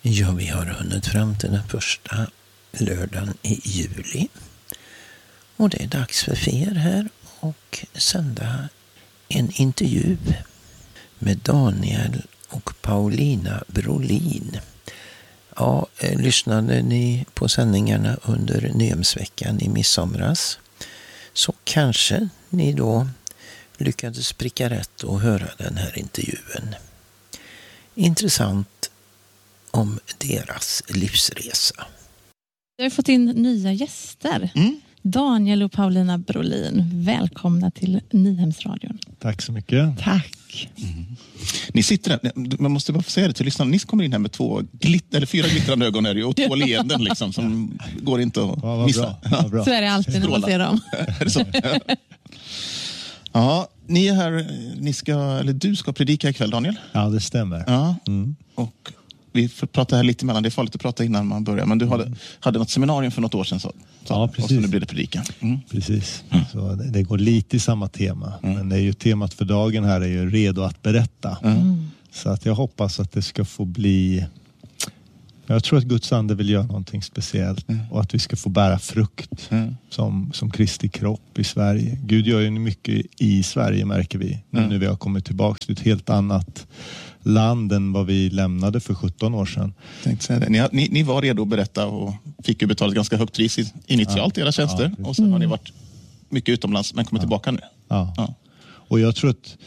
Ja, vi har hunnit fram till den första lördagen i juli. Och det är dags för fer här och sända en intervju med Daniel och Paulina Brolin. Ja, lyssnade ni på sändningarna under Nyhemsveckan i midsomras så kanske ni då lyckades pricka rätt och höra den här intervjun. Intressant om deras livsresa. Jag har fått in nya gäster. Daniel och Paulina Brolin, välkomna till Nyhemsradion. Tack så mycket. Tack. Ni sitter där, man måste bara få säga det till lyssnarna. Ni kommer in här med 4 glittrande ögon är det, och 2 leenden liksom, som går inte att missa. Bra. Så är det alltid när man ser dem. Är det så? Ja, ni är här, du ska predika ikväll, Daniel. Ja, det stämmer. Ja, och vi får prata här lite emellan. Det är farligt att prata innan man börjar. Men du hade något seminarium för något år sedan. Ja, precis. Och så nu blir det predikan. Precis. Så det går lite i samma tema. Men det är ju temat för dagen här är ju redo att berätta. Så att jag hoppas att det ska få bli... Jag tror att Guds ande vill göra någonting speciellt. Och att vi ska få bära frukt som Kristi kropp i Sverige. Gud gör ju mycket i Sverige, märker vi. Nu vi har kommit tillbaka till ett helt annat land än vad vi lämnade för 17 år sedan. Tänkte säga det. Ni var redo att berätta och fick ju betala ett ganska högt pris initialt i era tjänster. Och sen har ni varit mycket utomlands men kommer tillbaka nu. Ja. Och jag tror att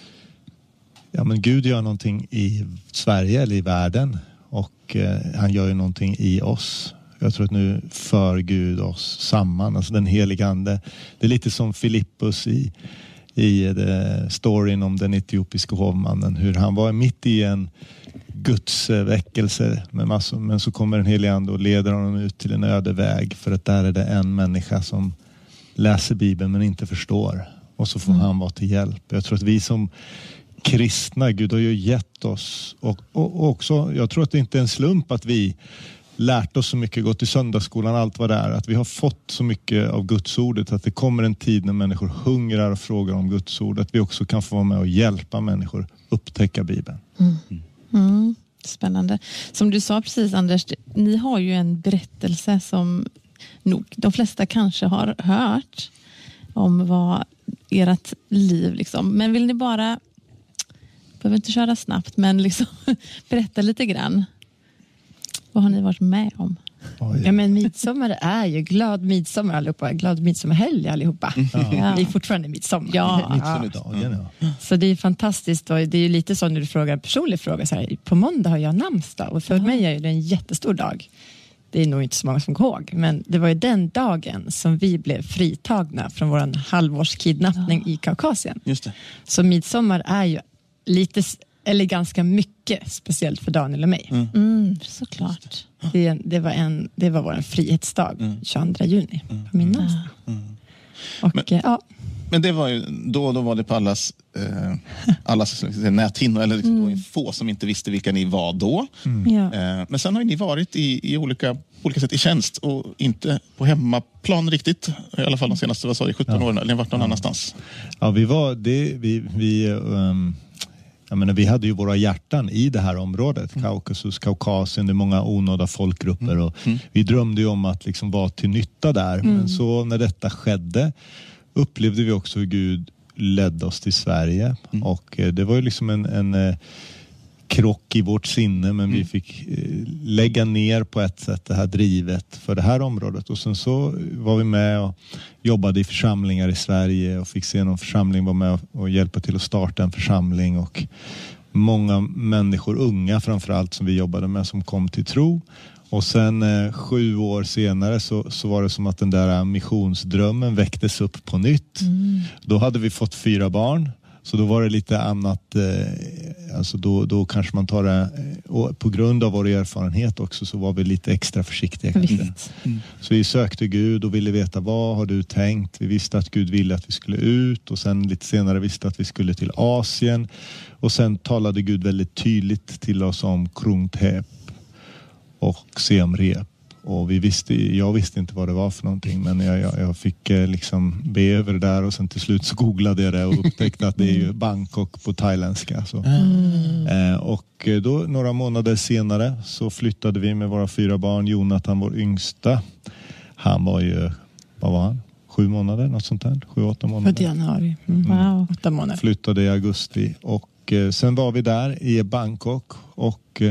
Gud gör någonting i Sverige eller i världen. Och han gör ju någonting i oss. Jag tror att nu för Gud oss samman. Alltså den heliga ande. Det är lite som Filippus i storyn om den etiopiska hovmannen. Hur han var mitt i en Guds väckelse med massor. Men så kommer den heliga ande och leder honom ut till en öde väg. För att där är det en människa som läser Bibeln men inte förstår. Och så får han vara till hjälp. Jag tror att vi som kristna, Gud har ju gett oss och också, jag tror att det inte är en slump att vi lärt oss så mycket, gått i söndagsskolan, allt vad det är, att vi har fått så mycket av Guds ordet, att det kommer en tid när människor hungrar och frågar om Guds ord, att vi också kan få vara med och hjälpa människor upptäcka Bibeln. Spännande. Som du sa precis, Anders, ni har ju en berättelse som nog de flesta kanske har hört om vad ert liv liksom, men vill ni bara, behöver inte köra snabbt, men liksom berätta lite grann. Vad har ni varit med om? Ja, men midsommar är ju glad midsommar allihopa. Glad midsommarhelg allihopa. Det är fortfarande midsommar. Midsommardagen. Så det är fantastiskt. Och det är ju lite så när du frågar en personlig fråga. Så här, på måndag har jag namnsdag. Och för mig är det en jättestor dag. Det är nog inte så många som går ihåg. Men det var ju den dagen som vi blev fritagna från våran halvårskidnappning i Kaukasien. Just det. Så midsommar är ju lite, eller ganska mycket speciellt för Daniel och mig. Såklart. Det var vår frihetsdag 22 juni på min namnsdag. Men det var ju då var det på allas näthinnor, eller liksom få som inte visste vilka ni var då. Men sen har ni varit i olika sätt i tjänst och inte på hemmaplan riktigt, i alla fall de senaste 17 åren, eller varit någon annanstans. Ja, vi var det vi hade ju våra hjärtan i det här området, Kaukasus, Kaukasien, det är många onådda folkgrupper och vi drömde ju om att liksom vara till nytta där. Men så när detta skedde upplevde vi också hur Gud ledde oss till Sverige och det var ju liksom en krock i vårt sinne, men vi fick lägga ner på ett sätt det här drivet för det här området. Och sen så var vi med och jobbade i församlingar i Sverige och fick se någon församling vara med och hjälpa till att starta en församling, och många människor, unga framförallt, som vi jobbade med, som kom till tro. Och sen 7 år senare så var det som att den där missionsdrömmen väcktes upp på nytt. Då hade vi fått 4 barn. Så då var det lite annat, alltså då kanske man tar det, och på grund av vår erfarenhet också så var vi lite extra försiktiga. Så vi sökte Gud och ville veta, vad har du tänkt? Vi visste att Gud ville att vi skulle ut, och sen lite senare visste att vi skulle till Asien. Och sen talade Gud väldigt tydligt till oss om Krung Thep och Siem Reap. Och jag visste inte vad det var för någonting, men jag fick liksom be över det där, och sen till slut så googlade jag det och upptäckte att det är ju Bangkok på thailändska. Så. Och då några månader senare så flyttade vi med våra 4 barn. Jonathan, vår yngsta, han var ju, vad var han? 7 månader, något sånt där. 7-8 månader. För januari. Wow. 8 månader. Flyttade i augusti. Och sen var vi där i Bangkok. Och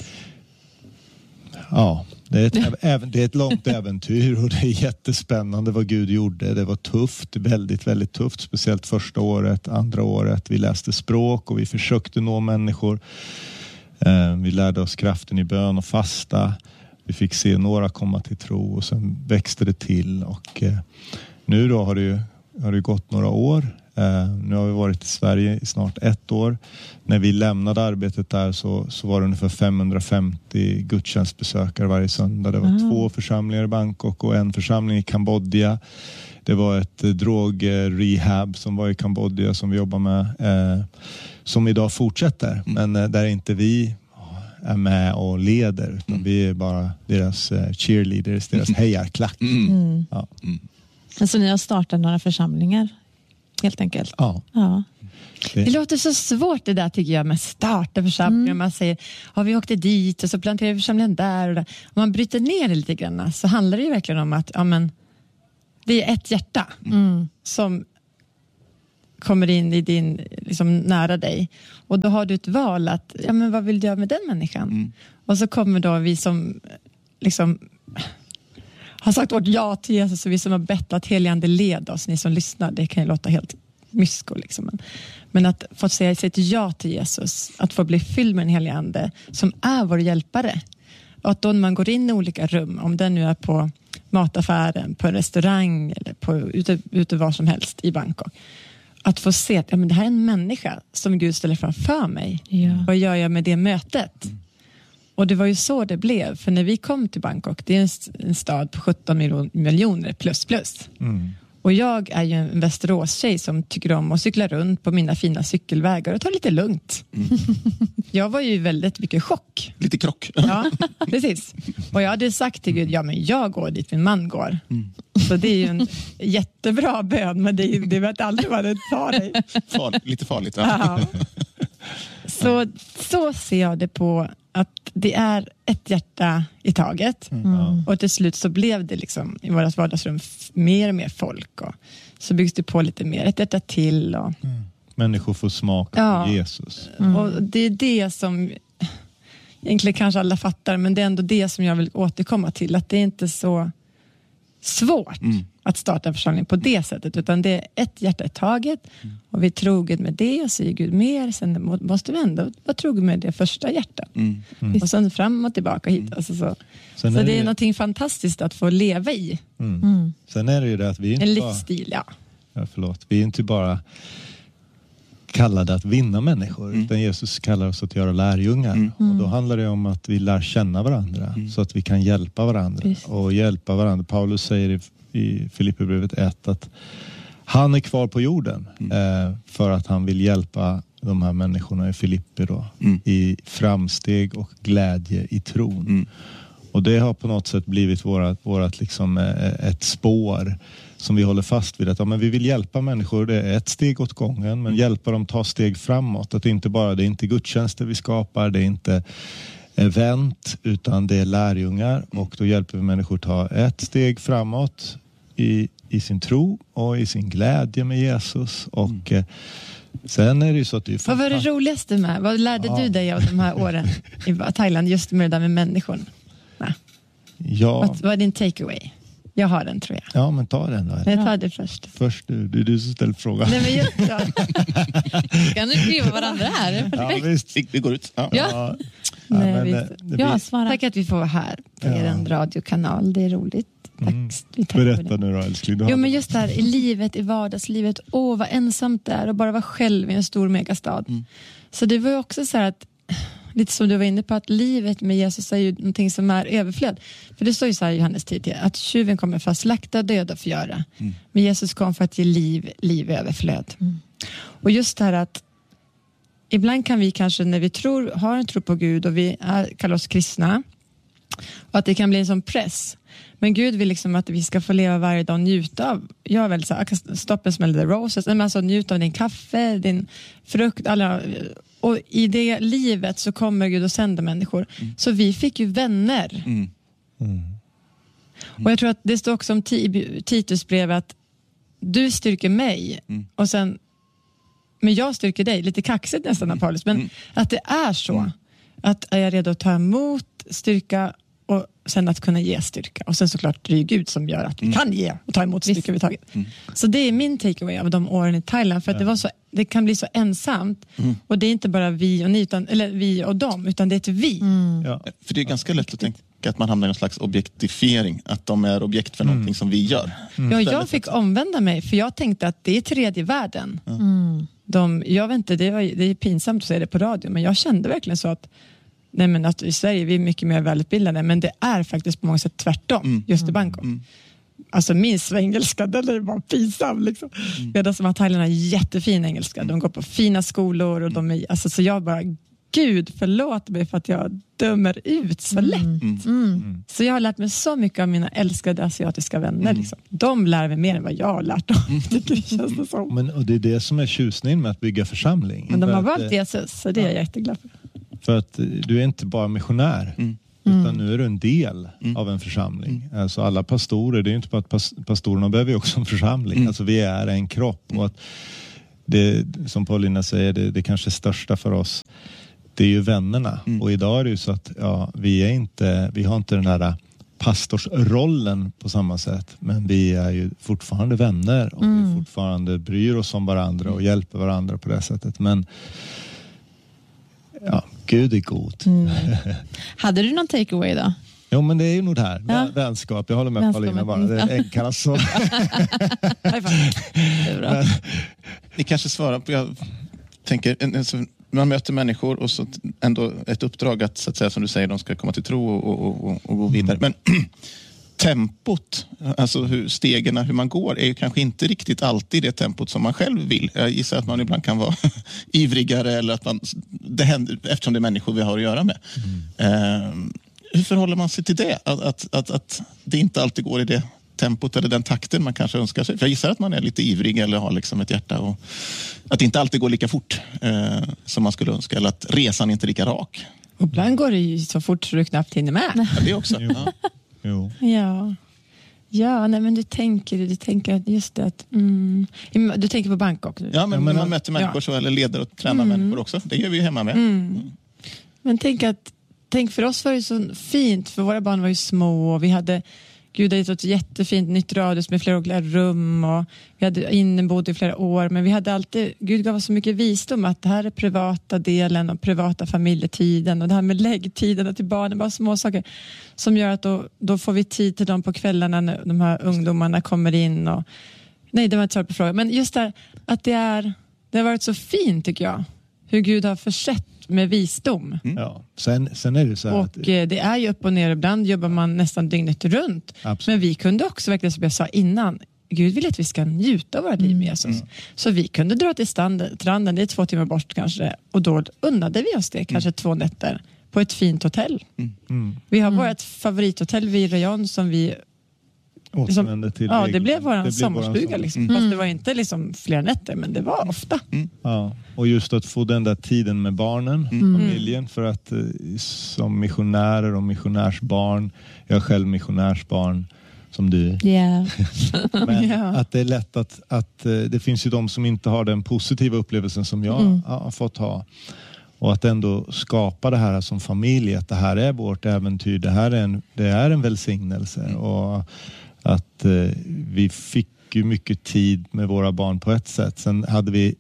ja, det är ett långt äventyr. Och det är jättespännande vad Gud gjorde. Det var tufft, väldigt, väldigt tufft. Speciellt första året, andra året. Vi läste språk och vi försökte nå människor. Vi lärde oss kraften i bön och fasta. Vi fick se några komma till tro, och sen växte det till. Och nu då har det gått några år. Nu har vi varit i Sverige i snart 1 år. När vi lämnade arbetet där så var det ungefär 550 gudstjänstbesökare varje söndag. Det var 2 församlingar i Bangkok och 1 församling i Kambodja. Det var ett drogrehab som var i Kambodja som vi jobbar med. Som idag fortsätter. Men där inte vi är med och leder, utan vi är bara deras cheerleaders, deras hejarklack. Ja. Så ni har startat några församlingar helt enkelt? Ja. Det låter så svårt det där, tycker jag, med starta församlingar. Man säger, vi åkte dit och så planterar vi församlingen där och där. Om man bryter ner det lite grann, så handlar det ju verkligen om att det är ett hjärta som kommer in i din, liksom, nära dig. Och då har du ett val att, vad vill du göra med den människan? Och så kommer då vi som liksom har sagt vårt ja till Jesus, och vi som har bett att heligande leda oss, ni som lyssnar, det kan ju låta helt mysko liksom. Men att få säga sitt ja till Jesus, att få bli fylld med en heligande som är vår hjälpare. Och att då när man går in i olika rum, om det nu är på mataffären, på en restaurang eller ute var som helst i Bangkok, att få se att det här är en människa som Gud ställer framför mig. Ja. Vad gör jag med det mötet? Och det var ju så det blev. För när vi kom till Bangkok, det är en stad på 17 miljoner plus. Och jag är ju en Västerås-tjej som tycker om att cykla runt på mina fina cykelvägar och ta lite lugnt. Jag var ju väldigt mycket chock. Lite krock. Ja, precis. Och jag hade sagt till Gud, men jag går dit min man går. Så det är ju en jättebra bön, men det vet aldrig vad det tar dig. Lite farligt, ja. Så ser jag det på, att det är ett hjärta i taget. Och till slut så blev det liksom i vårt vardagsrum mer och mer folk, och så byggs det på lite mer, ett hjärta till, och människor får smaka på Jesus. Och det är det som egentligen kanske alla fattar, men det är ändå det som jag vill återkomma till, att det är inte så svårt att starta en församling på det sättet, utan det är ett hjärta i taget, och vi är troget med det, och säger Gud mer, sen måste vi ändå vara trogen med det första hjärtat och sen fram och tillbaka hit, alltså så det är någonting fantastiskt att få leva i. Sen är det ju det att vi är inte en livsstil, vi är inte bara kallade att vinna människor, utan Jesus kallar oss att göra lärjungar. Och då handlar det om att vi lär känna varandra så att vi kan hjälpa varandra. Och hjälpa varandra. Paulus säger i Filipperbrevet 1 att han är kvar på jorden för att han vill hjälpa de här människorna i Filippi då, i framsteg och glädje i tron. Och det har på något sätt blivit vårat liksom ett spår som vi håller fast vid, att men vi vill hjälpa människor, det är ett steg åt gången, men hjälpa dem ta steg framåt. Att det är inte gudstjänster vi skapar, det är inte event, utan det är lärjungar, och då hjälper vi människor ta ett steg framåt i sin tro och i sin glädje med Jesus. Och sen är det ju så att vad var det roligaste med? Vad lärde du dig av de här åren i Thailand, just med det där med människor? Vad är din takeaway? Jag har den, tror jag. Ja, men ta den då. Jag tar det först. Först du. Det är du som ställer frågan. Nej, men just Kan ni skriva varandra här? Ja, visst. Vi går ut. Ja. Tack att vi får vara här på er radiokanal. Det är roligt. Tack. Berätta nu då, älskling. Men just där i livet, i vardagslivet. Vad ensamt det är och bara vara själv i en stor megastad. Så det var ju också så här att, lite som du var inne på, att livet med Jesus är ju någonting som är överflöd. För det står ju så här i Johannes 10, att tjuven kommer för att slakta, döda och förgöra. Men Jesus kom för att ge liv överflöd. Och just det här att ibland kan vi kanske, när vi har en tro på Gud och vi kallar oss kristna, Och att det kan bli en sån press. Men Gud vill liksom att vi ska få leva varje dag och njuta av. Jag är väldigt så här, stop and smell the roses. Men alltså njuta av din kaffe, din frukt. Och i det livet så kommer Gud att sända människor. Så vi fick ju vänner. Och jag tror att det står också om Titus brev att du styrker mig. Och sen, men jag styrker dig. Lite kaxigt nästan av Paulus. Men att det är så. Att är jag redo att ta emot styrka och sen att kunna ge styrka. Och sen såklart det är Gud som gör att vi kan ge och ta emot styrka överhuvudtaget. Så det är min takeaway av de åren i Thailand. För att det kan bli så ensamt. Och det är inte bara vi och ni, eller vi och dem, utan det är ett vi. Ja. För det är ganska lätt att tänka att man hamnar i en slags objektifiering. Att de är objekt för någonting som vi gör. Ja, jag fick omvända mig. För jag tänkte att det är tredje världen. Jag vet inte, det är pinsamt att säga det på radio. Men jag kände verkligen så att nej, men att i Sverige vi är mycket mer välutbildade, men det är faktiskt på många sätt tvärtom just i Bangkok. Alltså min svengelska, den är bara pinsam liksom. Medan som att Thailand har jättefin engelska. De går på fina skolor och de är, alltså, så jag bara, Gud förlåt mig för att jag dömer ut så lätt. Så jag har lärt mig så mycket av mina älskade asiatiska vänner. Liksom. De lär mig mer än vad jag har lärt dem. Det känns det som. Men, och det är det som är tjusningen med att bygga församling. Men de har valt Jesus, så det är jag jätteglad för. För att du är inte bara missionär. Utan nu är du en del av en församling. Alltså alla pastorer, det är ju inte bara att pastorerna behöver ju också en församling. Alltså vi är en kropp. Och att det, som Paulina säger, det kanske största för oss, det är ju vännerna. Och idag är det ju så att vi har inte den här pastorsrollen på samma sätt. Men vi är ju fortfarande vänner. Och vi fortfarande bryr oss om varandra och hjälper varandra på det sättet. Men Gud är god. Hade du någon takeaway då? Jo, men det är ju nog det här. Vänskap. Jag håller med Paulina bara. Det är enklast så. Ni kanske svarar på, jag tänker, man möter människor och så ändå ett uppdrag att, så att säga, som du säger, de ska komma till tro och gå vidare. Men tempot, alltså hur man går, är ju kanske inte riktigt alltid det tempot som man själv vill. Jag gissar att man ibland kan vara ivrigare eller att det händer eftersom det är människor vi har att göra med. Hur förhåller man sig till det? Att det inte alltid går i det tempot eller den takten man kanske önskar sig. För jag gissar att man är lite ivrig eller har liksom ett hjärta och att det inte alltid går lika fort som man skulle önska, eller att resan inte är lika rak. Och ibland går det ju så fort så du knappt hinner med. Ja, det också. Jo. Ja, nej, men du tänker att just det att du tänker på Bangkok nu. Ja, men man möter människor så, eller leder och tränar människor också. Det gör vi ju hemma med. Men tänk för oss var det så fint, för våra barn var ju små och vi hade Gud hade gett ett jättefint nytt radhus med flera olika rum och vi hade innebodd i flera år, men vi hade alltid, Gud gav oss så mycket visdom att det här är privata delen och privata familjetiden och det här med läggtiderna till barnen, bara små saker som gör att då får vi tid till dem på kvällarna när de här ungdomarna kommer in och nej, det var inte svar på frågan, men just där att det har varit så fint tycker jag, hur Gud har försett med visdom. Ja, sen är det så här och att det är ju upp och ner, ibland jobbar man nästan dygnet runt. Absolut. Men vi kunde också verkligen, som jag sa innan, Gud vill att vi ska njuta av våra liv med Jesus. Så vi kunde dra till stranden, det är 2 timmar bort kanske, och då unnade vi oss det, kanske 2 nätter på ett fint hotell. Vi har vårt favorithotell vid Rayon som vi återvände till. Ja, det blev våran sommarstuga liksom. Fast det var inte liksom flera nätter, men det var ofta. Ja, och just att få den där tiden med barnen, familjen, för att som missionärer och missionärsbarn, jag är själv missionärsbarn som du. Yeah. Men att det är lätt att det finns ju de som inte har den positiva upplevelsen som jag har fått ha. Och att ändå skapa det här som familj, att det här är vårt äventyr, det är en välsignelse. Och att vi fick ju mycket tid med våra barn på ett sätt. Sen hade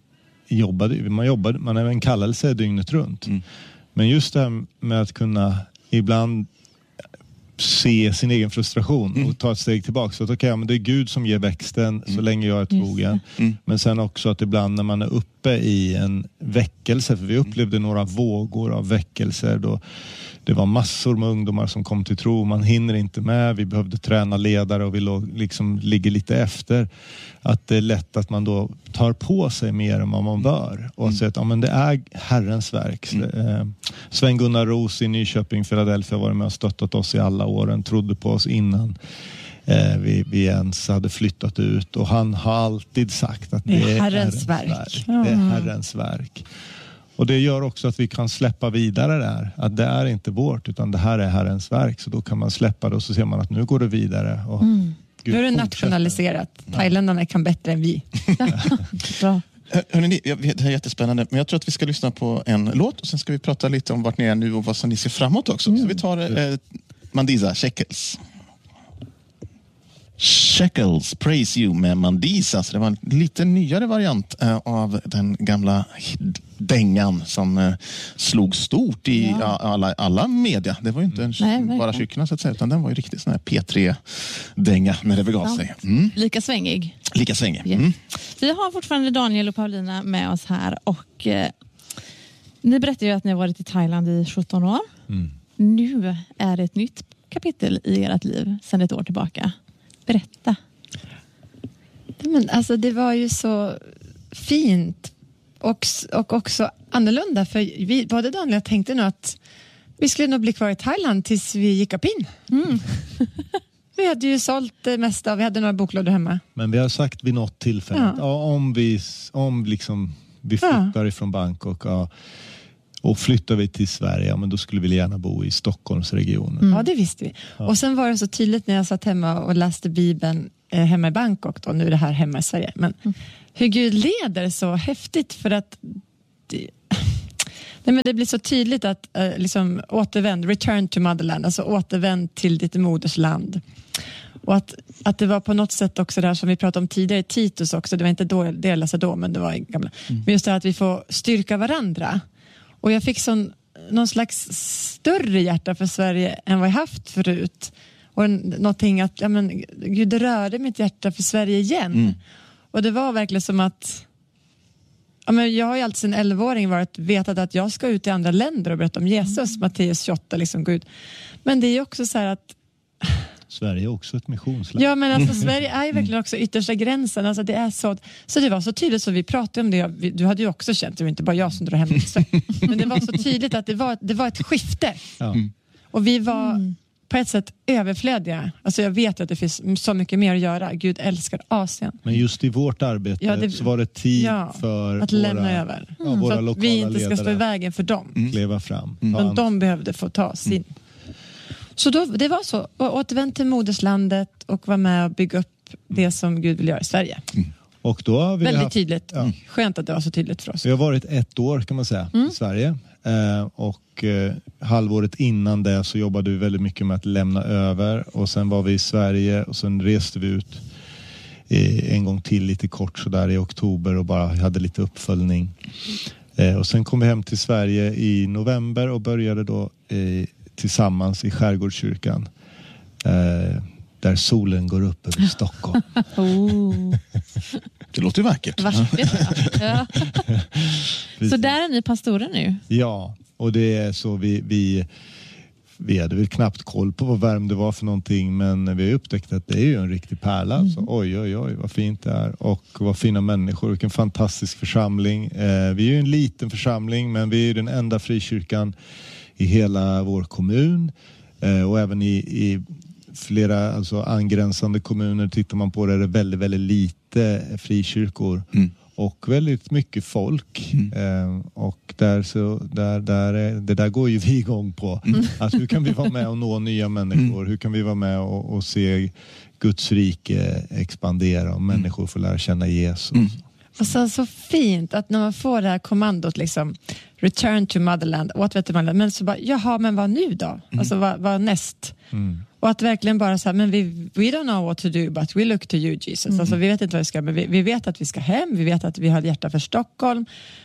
man är en kallelse dygnet runt. Men just det här med att kunna ibland se sin egen frustration och ta ett steg tillbaka. Så att men det är Gud som ger växten så länge jag är trogen. Men sen också att ibland när man är uppe i en väckelse, för vi upplevde några vågor av väckelser då det var massor med ungdomar som kom till tro. Man hinner inte med. Vi behövde träna ledare och vi ligger lite efter. Att det är lätt att man då tar på sig mer än vad man bör. Och säger att men det är Herrens verk. Sven-Gunnar Ros i Nyköping, Philadelphia var med och stöttat oss i alla åren. Trodde på oss innan vi ens hade flyttat ut. Och han har alltid sagt att det är Herrens verk. Det är Herrens verk. Och det gör också att vi kan släppa vidare där. Att det är inte vårt utan det här är Herrens verk. Så då kan man släppa det och så ser man att nu går det vidare. Och nu är det nationaliserat. Thailändarna kan bättre än vi. Bra. Hörrni, det här är jättespännande. Men jag tror att vi ska lyssna på en låt. Och sen ska vi prata lite om vart ni är nu och vad som ni ser framåt också. Så vi tar Mandisa, Shekels. Shekels, Praise You med Mandisa. Så det var en lite nyare variant av den gamla dängan som slog stort i alla media. Det var ju inte bara kyrkorna så att säga, utan den var ju riktigt sån här P3-dänga när det begav sig. Lika svängig. Lika svängig. Vi har fortfarande Daniel och Paulina med oss här och ni berättar ju att ni har varit i Thailand i 17 år. Nu är det ett nytt kapitel i ert liv sedan ett år tillbaka. Berätta. Men alltså det var ju så fint och också annorlunda för vi, både Daniel och jag tänkte nog att vi skulle nog bli kvar i Thailand tills vi gick upp in. Vi hade ju sålt det mesta, vi hade några boklådor hemma. Men vi har sagt vid något tillfälle om vi flyttar ifrån Bangkok och flyttar vi till Sverige, men då skulle vi gärna bo i Stockholmsregionen. Ja, det visste vi. Och sen var det så tydligt när jag satt hemma och läste Bibeln hemma i Bangkok då, nu är det här hemma i Sverige. Men hur Gud leder så häftigt för att det blir så tydligt att liksom återvänd, return to motherland, alltså återvänd till ditt modersland. Och att det var på något sätt också där som vi pratade om tidigare i Titus också, det var inte då det jag läste då, men det var i gamla. Men just det att vi får styrka varandra. Och jag fick någon slags större hjärta för Sverige än vad jag haft förut. Och någonting att, Gud rörde mitt hjärta för Sverige igen. Och det var verkligen som att, jag har ju alltid sedan 11-åring vetat att jag ska ut i andra länder och berätta om Jesus. Matteus 28, liksom Gud. Men det är ju också så här att Sverige är också ett missionsland. Ja, men alltså Sverige är ju verkligen också yttersta gränsen. Alltså det är så det var så tydligt så vi pratade om det. Du hade ju också känt, det var inte bara jag som drog hem det. Men det var så tydligt att det var ett skifte. Ja. Och vi var på ett sätt överflödiga. Alltså jag vet att det finns så mycket mer att göra. Gud älskar Asien. Men just i vårt arbete så var det tid för att lämna över. Våra så att vi inte ska stå i vägen för dem. Leva fram. Men de behövde få ta sin. Så då, det var så. Och återvänd till moderslandet och vara med och bygga upp det som Gud vill göra i Sverige. Och då har vi väldigt tydligt. Ja. Skönt att det var så tydligt för oss. Vi har varit 1 år kan man säga i Sverige. Och halvåret innan det så jobbade vi väldigt mycket med att lämna över. Och sen var vi i Sverige och sen reste vi ut en gång till lite kort så där i oktober och bara hade lite uppföljning. Och sen kom vi hem till Sverige i november och började då tillsammans i Skärgårdskyrkan där solen går upp över Stockholm. Det låter ju vackert. Ja. Så där är ni pastorer nu? Ja, och det är så vi hade väl knappt koll på vad Värmdö var för någonting, men vi har upptäckt att det är ju en riktig pärla. Så oj, vad fint det är och vad fina människor, vilken fantastisk församling. Vi är ju en liten församling, men vi är ju den enda frikyrkan i hela vår kommun och även i flera angränsande kommuner tittar man på det är det väldigt, väldigt lite frikyrkor och väldigt mycket folk och det där går ju vi igång på att hur kan vi vara med och nå nya människor, hur kan vi vara med och se Guds rike expandera och människor får lära känna Jesus. Och så fint att när man får det här kommandot liksom return to motherland, återvänd till motherland, men så bara, jaha, men vad nu då? Alltså vad näst? Och att verkligen bara så här, men we don't know what to do but we look to you Jesus. Alltså vi vet inte vad vi ska, men vi vet att vi ska hem, vi vet att vi har hjärta för Stockholm,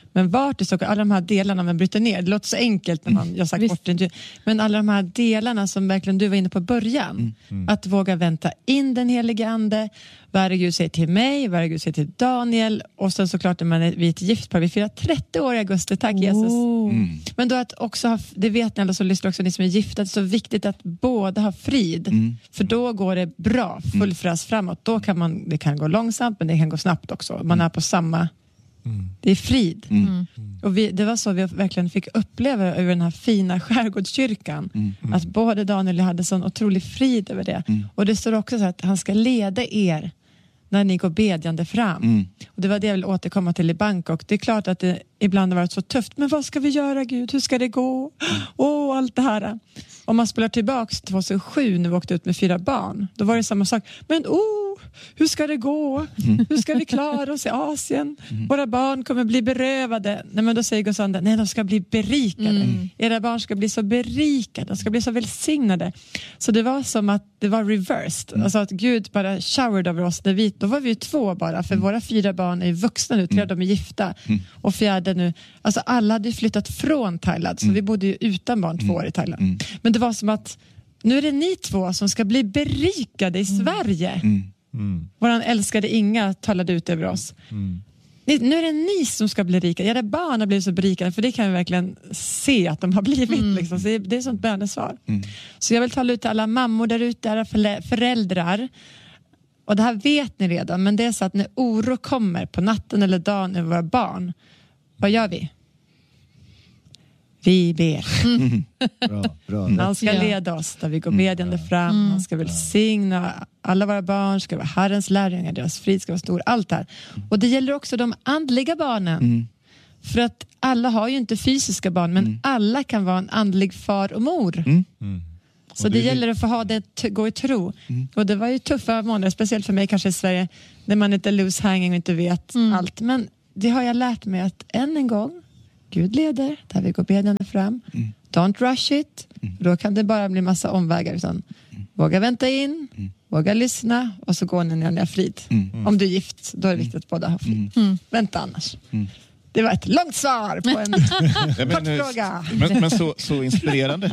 Men vart i Stockholm, alla de här delarna man bryter ner, det låter så enkelt när man, jag sagt bort det, men alla de här delarna som verkligen du var inne på början, att våga vänta in den helige ande, vad är det Gud säger till mig, vad är det Gud säger till Daniel, och sen såklart när man är vid ett giftpar, vi firar 30 år i augusti, tack Jesus. Men då att också ha, det vet ni alla som lyssnar också, ni som är gifta, det är så viktigt att båda har frid, för då går det bra, full fräs framåt, då kan man, det kan gå långsamt men det kan gå snabbt också, man är på samma. Det är frid. Och det var så vi verkligen fick uppleva över den här fina skärgårdskyrkan. Att både Daniel och jag hade sån otrolig frid över det. Och det står också så att han ska leda er när ni går bedjande fram. Och det var det jag vill återkomma till i Bangkok. Det är klart att det ibland har varit så tufft. Men vad ska vi göra, Gud? Hur ska det gå? Allt det här. Om man spelar tillbaks till 2007 när vi åkte ut med 4 barn. Då var det samma sak. Men hur ska det gå? Hur ska vi klara oss i Asien? Våra barn kommer bli berövade. Nej, men då säger Guds ande, nej, de ska bli berikade. Era barn ska bli så berikade. De ska bli så välsignade. Så det var som att det var reversed. Alltså att Gud bara showered över oss. Då var vi ju 2 bara. För våra 4 barn är vuxna nu. 3 av dem är gifta. Och 4:e nu. Alltså alla hade ju flyttat från Thailand. Så vi bodde ju utan barn 2 år i Thailand. Men det var som att nu är det ni 2 som ska bli berikade i Sverige. Våran älskade Inga talade ut över oss. Nu är det ni som ska bli rika. Era barn har blivit så berikade, för det kan vi verkligen se att de har blivit. Liksom. Så det är sånt bönesvar. Så jag vill tala ut till alla mammor där ute, alla föräldrar. Och det här vet ni redan, men det är så att när oro kommer på natten eller dagen över våra barn, vad gör vi? Vi ber. Bra. Han ska leda oss där vi går bedjande fram. Han ska välsigna alla våra barn, ska vara Herrens lärjungar, deras frid ska vara stor, allt här. Och det gäller också de andliga barnen. För att alla har ju inte fysiska barn, men alla kan vara en andlig far och mor. Så det gäller att få ha det, gå i tro. Och det var ju tuffa månader, speciellt för mig kanske i Sverige, när man inte loose hanging och inte vet allt. Men det har jag lärt mig att än en gång, Gud leder, där vi går bedjande fram. Don't rush it. Då kan det bara bli massa omvägar. Utan våga vänta in, våga lyssna, och så går ni när ni har frid. Om du är gift, då är det viktigt att båda har frid. Vänta annars. Det var ett långt svar på en kort fråga. Men så inspirerande.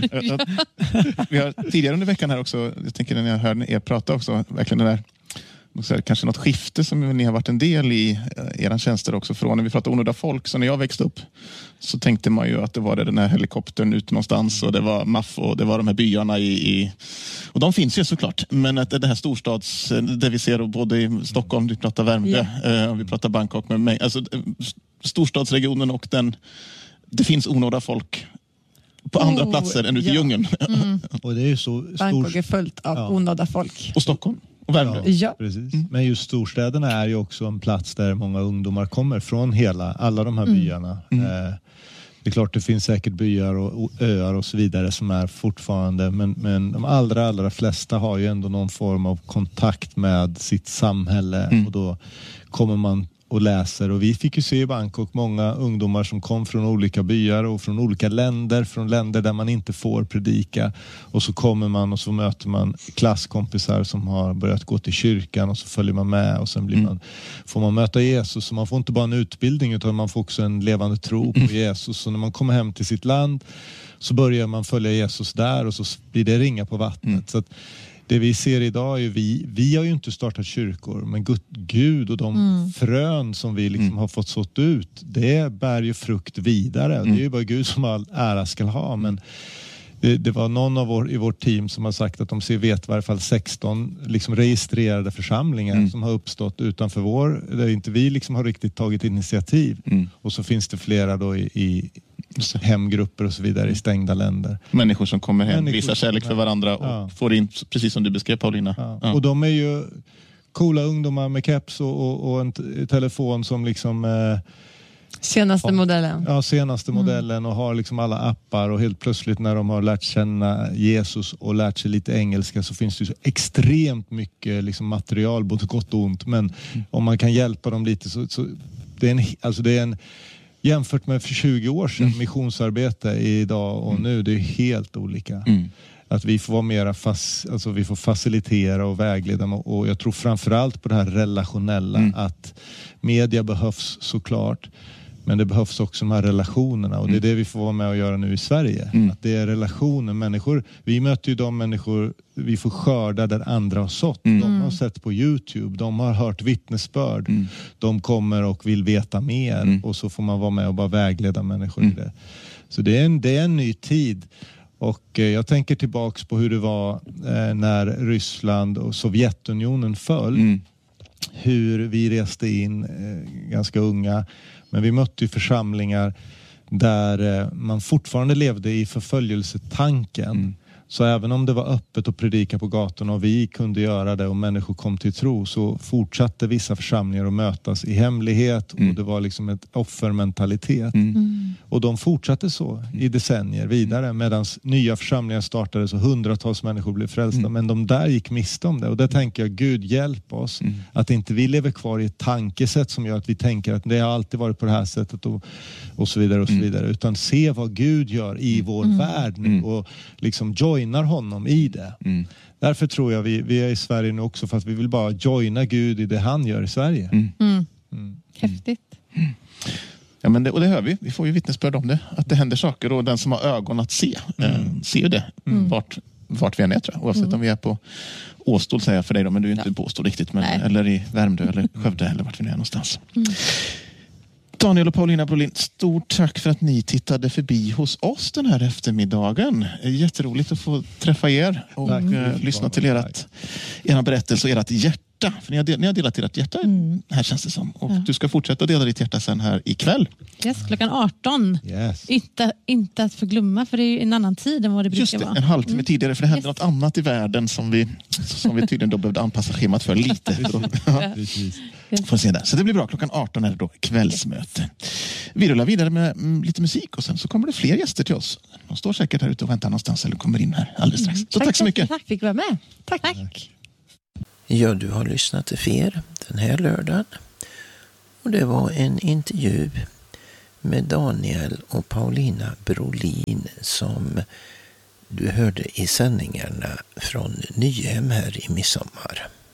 Vi har tidigare under veckan här också, jag tänker när jag hör er prata också, verkligen det där, kanske något skifte som ni har varit en del i era tjänster också, från när vi pratade onådda folk. Så när jag växte upp så tänkte man ju att det var den här helikoptern ute någonstans, och det var MAF och det var de här byarna och de finns ju såklart, men att det här storstads, där vi ser både i Stockholm, vi pratar Värmdö, och vi pratar Bangkok med mig, alltså storstadsregionen, och det finns onådda folk på andra platser än ute i djungeln. Och det är ju så Bangkok är fullt av onådda folk. Och Stockholm. Och Värmdö. Ja. Precis. Men just storstäderna är ju också en plats där många ungdomar kommer från alla de här byarna. Det är klart det finns säkert byar och öar och så vidare som är fortfarande, men de allra flesta har ju ändå någon form av kontakt med sitt samhälle, och då kommer man och läser. Och vi fick ju se i Bangkok många ungdomar som kom från olika byar och från olika länder, från länder där man inte får predika, och så kommer man och så möter man klasskompisar som har börjat gå till kyrkan, och så följer man med, och sen får man möta Jesus. Så man får inte bara en utbildning, utan man får också en levande tro på Jesus. Så när man kommer hem till sitt land så börjar man följa Jesus där, och så blir det ringa på vattnet. Så att det vi ser idag är vi har ju inte startat kyrkor, men Gud och de frön som vi liksom har fått sått ut, det bär ju frukt vidare. Det är ju bara Gud som all ära ska ha, men det var någon i vårt team som har sagt att de vet i varje fall 16 liksom registrerade församlingar som har uppstått utanför där inte vi liksom har riktigt tagit initiativ. Och så finns det flera då i hemgrupper och så vidare i stängda länder. Människor som kommer hem, visar kärlek för varandra och får in, precis som du beskrev, Paulina. Och de är ju coola ungdomar med keps och en telefon som liksom senaste modellen. Ja, senaste modellen, och har liksom alla appar, och helt plötsligt när de har lärt känna Jesus och lärt sig lite engelska, så finns det ju så extremt mycket liksom material, både gott och ont, men om man kan hjälpa dem lite så det är en jämfört med för 20 år sedan missionsarbete idag och nu, det är helt olika. Att vi får vara mera vi får facilitera och vägleda, och jag tror framförallt på det här relationella, att media behövs såklart, Men det behövs också de här relationerna, och det är det vi får vara med och göra nu i Sverige. Att det är relationer, människor. Vi möter ju de människor vi får skörda där andra har sått. De har sett på YouTube, de har hört vittnesbörd. De kommer och vill veta mer, och så får man vara med och bara vägleda människor i det. Så det är en ny tid. Och jag tänker tillbaks på hur det var när Ryssland och Sovjetunionen föll. Hur vi reste in ganska unga. Men vi mötte ju församlingar där man fortfarande levde i förföljelsetanken. Så även om det var öppet att predika på gatorna och vi kunde göra det och människor kom till tro, så fortsatte vissa församlingar att mötas i hemlighet, och det var liksom ett offermentalitet. Och de fortsatte så i decennier vidare, medan nya församlingar startades och hundratals människor blev frälsta. Men de där gick miste om det, och där tänker jag, Gud hjälp oss att inte vi lever kvar i ett tankesätt som gör att vi tänker att det har alltid varit på det här sättet och så vidare och så vidare, utan se vad Gud gör i vår värld nu och liksom joinar honom i det. Därför tror jag vi är i Sverige nu också, för att vi vill bara joina Gud i det han gör i Sverige. Häftigt. Ja, men det hör vi. Vi får ju vittnesbörd om det. Att det händer saker, och den som har ögon att se ser ju det. Vart vi än är, tror jag. Oavsett om vi är på Åstol, säger jag för dig då, men du är inte på Åstol riktigt. Men, eller i Värmdö eller Skövde eller vart vi nu är någonstans. Daniel och Paulina Brolin, stort tack för att ni tittade förbi hos oss den här eftermiddagen. Jätteroligt att få träffa er och lyssna till era berättelse och ert hjärta. För ni har delat ert hjärta här, känns det som. Och du ska fortsätta dela ditt hjärta sen här ikväll. Yes, klockan 18. Yes. Inte att förglömma, för det är ju en annan tid än vad det brukar vara. En halvtimme tidigare, för det hände något annat i världen som vi tydligen då behövde anpassa schemat för lite. Får se där. Så det blir bra, klockan 18 är det då kvällsmöte. Vi rullar vidare med lite musik, och sen så kommer det fler gäster till oss. De står säkert här ute och väntar någonstans eller kommer in här alldeles strax. Så tack så mycket. Tack, fick vara med. Tack. Ja, du har lyssnat till FER den här lördagen. Och det var en intervju med Daniel och Paulina Brolin som du hörde i sändningarna från Nyhem här i midsommar.